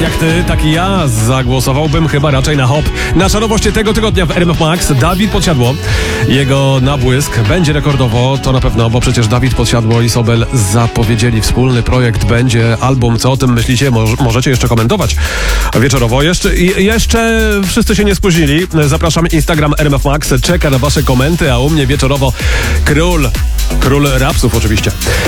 jak ty, tak i ja zagłosowałbym chyba raczej na hop. Nasza nowość tego tygodnia w RMF Max, Dawid Podsiadło. Jego nabłysk będzie rekordowo, to na pewno, bo przecież Dawid Podsiadło i Sobel zapowiedzieli wspólny projekt, będzie album. Co o tym myślicie? Możecie jeszcze komentować wieczorowo. Jeszcze wszyscy się nie spóźnili. Zapraszam, Instagram RMF Max czeka na wasze komenty, a u mnie wieczorowo król rapsów oczywiście.